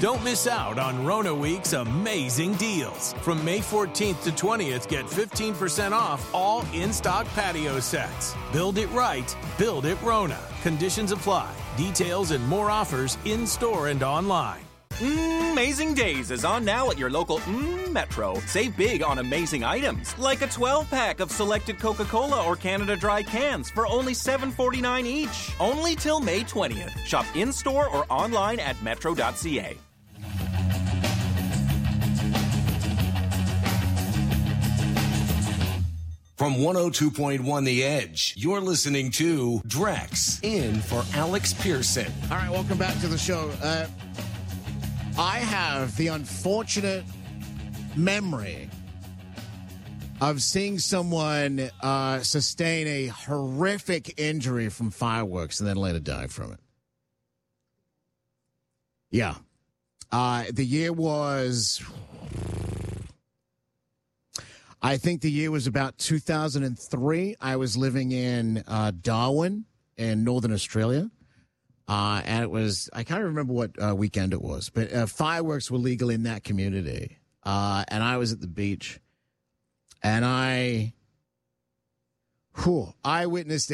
Don't miss out on Rona Week's amazing deals. From May 14th to 20th, get 15% off all in-stock patio sets. Build it right, build it Rona. Conditions apply. Details and more offers in-store and online. Amazing Days is on now at your local Metro. Save big on amazing items, like a 12-pack of selected Coca-Cola or Canada Dry cans for only $7.49 each. Only till May 20th. Shop in-store or online at metro.ca. From 102.1 The Edge, you're listening to Drex, in for Alex Pearson. All right, welcome back to the show. I have the unfortunate memory of seeing someone sustain a horrific injury from fireworks and then later die from it. Yeah. The year was... I think the year was about 2003. I was living in Darwin in Northern Australia. And it was, I can't remember what weekend it was, but fireworks were legal in that community. And I was at the beach, and I witnessed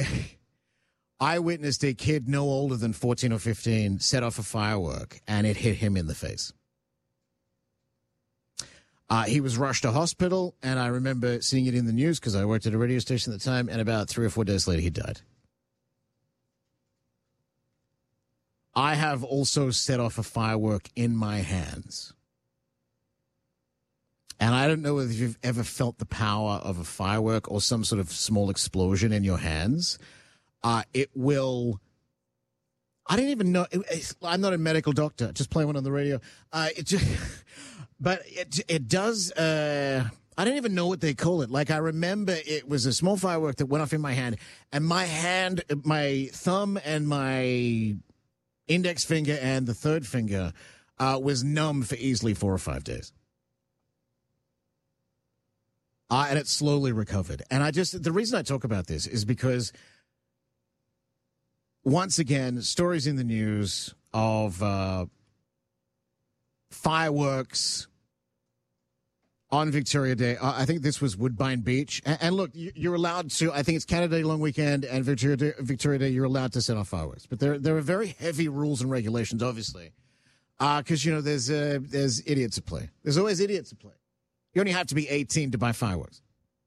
a kid no older than 14 or 15 set off a firework, and it hit him in the face. He was rushed to hospital, and I remember seeing it in the news because I worked at a radio station at the time, and about 3 or 4 days later, he died. I have also set off a firework in my hands. And I don't know if you've ever felt the power of a firework or some sort of small explosion in your hands. It will... I didn't even know... I'm not a medical doctor. Just play one on the radio. But it does... I don't even know what they call it. Like, I remember it was a small firework that went off in my hand. And my thumb and my... index finger and the third finger was numb for easily 4 or 5 days. And it slowly recovered. And the reason I talk about this is because, once again, stories in the news of fireworks on Victoria Day. I think this was Woodbine Beach. And look, you're allowed to, I think it's Canada Day long weekend and Victoria Day, you're allowed to set off fireworks. But there are very heavy rules and regulations, obviously. Because, there's idiots at play. There's always idiots at play. You only have to be 18 to buy fireworks.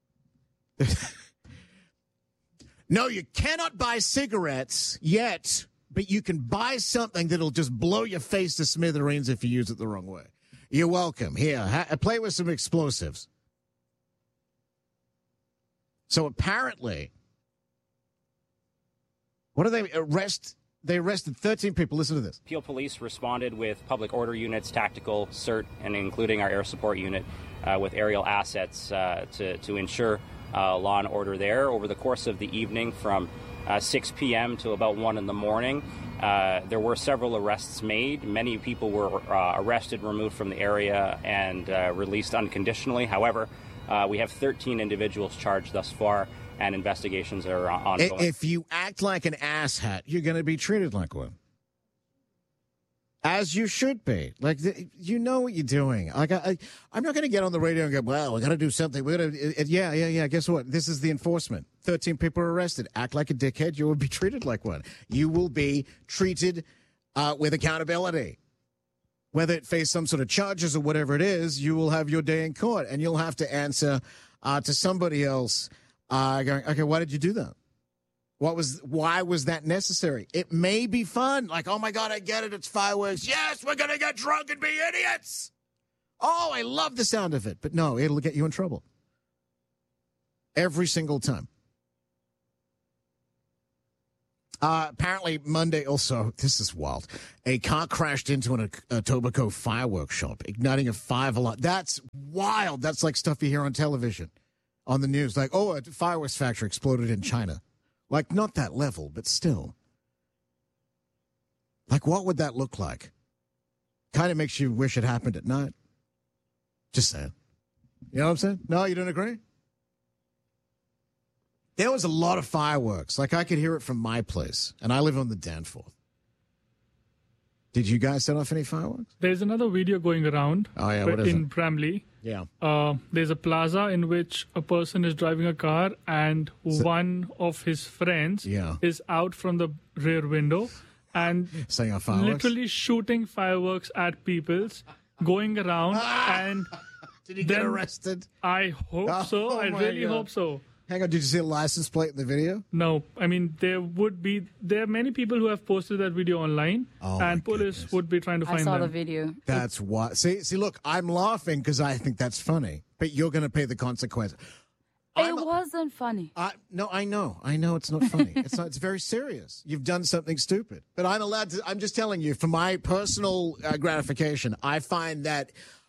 No, you cannot buy cigarettes yet, but you can buy something that'll just blow your face to smithereens if you use it the wrong way. You're welcome. Here, play with some explosives. So apparently, what do they arrest? They arrested 13 people. Listen to this. Peel Police responded with public order units, tactical, CERT, and including our air support unit with aerial assets to ensure law and order there. Over the course of the evening from 6 p.m. to about 1 in the morning, there were several arrests made. Many people were arrested, removed from the area, and released unconditionally. However, we have 13 individuals charged thus far, and investigations are ongoing. If you act like an asshat, you're going to be treated like one. As you should be. Like, you know what you're doing. Like, I'm not going to get on the radio and go, well, we got to do something. We're going to, yeah. Guess what? This is the enforcement. 13 people are arrested. Act like a dickhead. You will be treated like one. You will be treated with accountability. Whether it face some sort of charges or whatever it is, you will have your day in court, and you'll have to answer to somebody else going, okay, why did you do that? Why was that necessary? It may be fun. Like, oh my God, I get it. It's fireworks. Yes, we're going to get drunk and be idiots. Oh, I love the sound of it. But no, it'll get you in trouble. Every single time. Apparently Monday also, this is wild. A car crashed into an Etobicoke fireworks shop, igniting a 5-alarm. That's wild. That's like stuff you hear on television, on the news. Like, oh, a fireworks factory exploded in China. Like, not that level, but still. Like, what would that look like? Kind of makes you wish it happened at night. Just saying. You know what I'm saying? No, you don't agree? There was a lot of fireworks. Like, I could hear it from my place, and I live on the Danforth. Did you guys set off any fireworks? There's another video going around What is in it? Bramley. Yeah. There's a plaza in which a person is driving a car and one of his friends is out from the rear window and setting off fireworks? literally shooting fireworks at people, going around and... Did he get arrested? I hope so. I really hope so. Hang on, did you see a license plate in the video? No, I mean, there are many people who have posted that video online, and police would be trying to find them. I saw the video. That's what. See, look, I'm laughing because I think that's funny, but you're going to pay the consequence. It wasn't funny. No, I know it's not funny. It's not. It's very serious. You've done something stupid, but I'm allowed to. I'm just telling you, for my personal gratification, I find that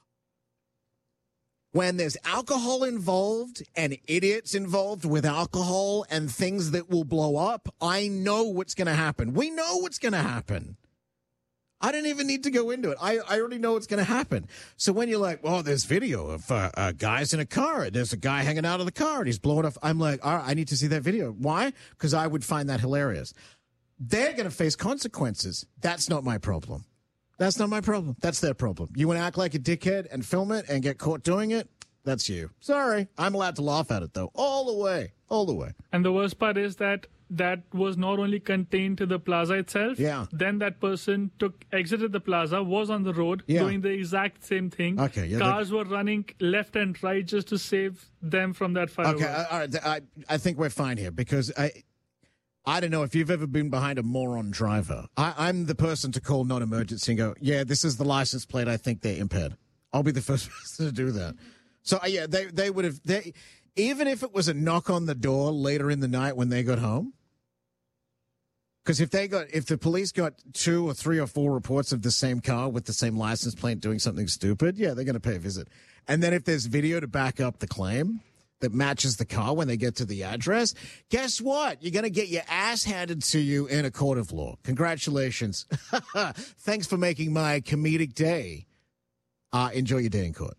when there's alcohol involved and idiots involved with alcohol and things that will blow up, I know what's going to happen. We know what's going to happen. I don't even need to go into it. I already know what's going to happen. So when you're like, oh, there's video of guys in a car, and there's a guy hanging out of the car, and he's blowing up, I'm like, all right, I need to see that video. Why? Because I would find that hilarious. They're going to face consequences. That's not my problem. That's not my problem. That's their problem. You want to act like a dickhead and film it and get caught doing it? That's you. Sorry. I'm allowed to laugh at it, though. All the way. All the way. And the worst part is that was not only contained to the plaza itself. Yeah. Then that person exited the plaza, was on the road, doing the exact same thing. Okay. Yeah, Cars were running left and right just to save them from that firework. Okay. All right. I think we're fine here because I don't know if you've ever been behind a moron driver. I'm the person to call non-emergency and go, yeah, this is the license plate. I think they're impaired. I'll be the first person to do that. So, yeah, they would have, even if it was a knock on the door later in the night when they got home, because if the police got 2 or 3 or 4 reports of the same car with the same license plate doing something stupid, yeah, they're going to pay a visit. And then if there's video to back up the claim that matches the car when they get to the address, guess what? You're going to get your ass handed to you in a court of law. Congratulations. Thanks for making my comedic day. Enjoy your day in court.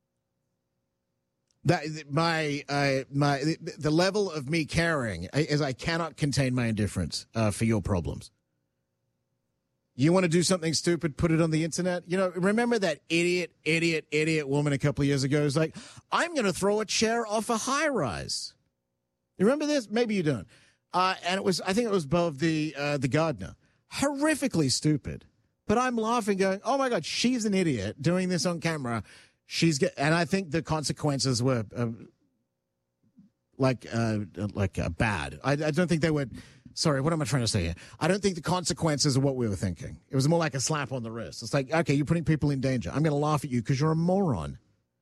The level of me caring is I cannot contain my indifference for your problems. You want to do something stupid, put it on the internet? You know, remember that idiot woman a couple of years ago who's like, I'm going to throw a chair off a high rise. You remember this? Maybe you don't. And I think it was above the Gardner. Horrifically stupid. But I'm laughing going, oh my God, she's an idiot doing this on camera. And I think the consequences were bad. I don't think they were. Sorry, what am I trying to say here? I don't think the consequences are what we were thinking. It was more like a slap on the wrist. It's like, okay, you're putting people in danger. I'm going to laugh at you because you're a moron.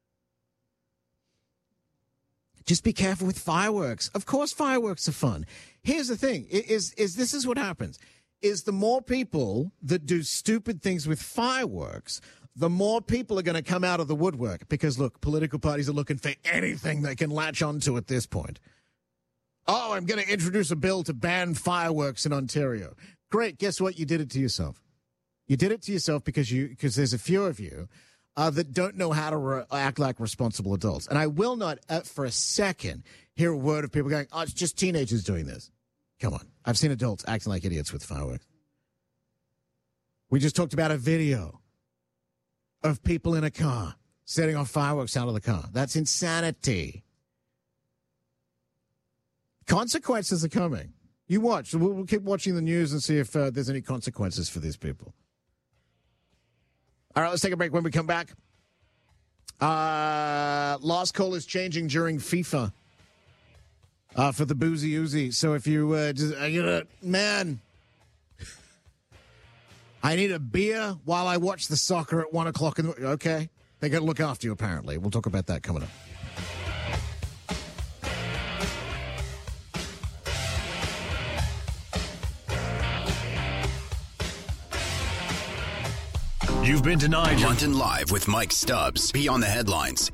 Just be careful with fireworks. Of course, fireworks are fun. Here's the thing: this is what happens. Is the more people that do stupid things with fireworks, the more people are going to come out of the woodwork. Because, look, political parties are looking for anything they can latch onto at this point. Oh, I'm going to introduce a bill to ban fireworks in Ontario. Great. Guess what? You did it to yourself. You did it to yourself because there's a few of you that don't know how to act like responsible adults. And I will not, for a second, hear a word of people going, oh, it's just teenagers doing this. Come on. I've seen adults acting like idiots with fireworks. We just talked about a video of people in a car setting off fireworks out of the car. That's insanity. Consequences are coming. You watch. We'll keep watching the news and see if there's any consequences for these people. All right, let's take a break. When we come back, last call is changing during FIFA for the Boozy Oozy. So if you man, I need a beer while I watch the soccer at 1 o'clock. Okay, they got to look after you, apparently. We'll talk about that coming up. You've been denied London Live with Mike Stubbs. Beyond the headlines.